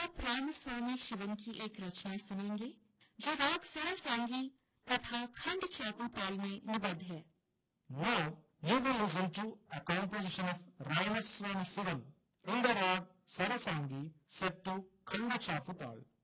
आप रामस्वामी शिवन की एक रचना सुनेंगे जो राग सरसांगी तथा खंड चापू ताल में निबद्ध है। Now you will listen to a composition of Ramaswamy Sivam in the rag Sarasangi set to Khanda Chaputal.